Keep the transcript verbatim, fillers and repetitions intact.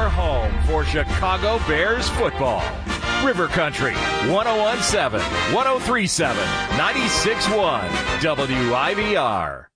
your home for Chicago Bears football. River Country, one oh one point seven, one oh three point seven, ninety-six point one, W I V R.